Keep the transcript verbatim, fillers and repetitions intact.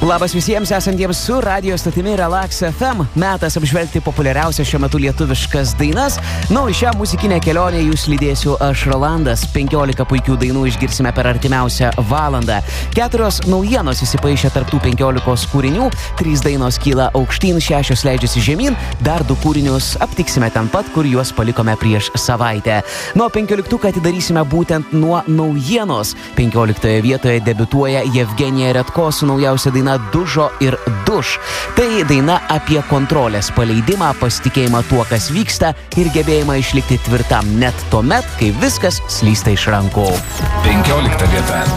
Labas visiems esantiems su radio stotimi Relax F M. Metas apžvelgti populiariausias šiuo metu lietuviškas dainas. Na, o šią muzikinę kelionę jūs lydėsiu aš, Rolandas. penkiolika puikių dainų išgirsime per artimiausią valandą. Keturios naujienos įsipaišė tarptų penkiolikos kūrinių. Trys dainos kyla aukštyn, šešios leidžiasi žemyn. Dar du kūrinius aptiksime ten pat, kur juos palikome prieš savaitę. Nuo penkioliktuką atidarysime būtent nuo naujienos. penkioliktoje vietoje debiutuoja Jevgenija Redko su naujausia daina Dužo ir Duš. Tai daina apie kontrolės paleidimą, pasitikėjimą tuo, kas vyksta ir gebėjimą išlikti tvirtam net tuomet, kai viskas slysta iš rankų. penkiolikta vieta.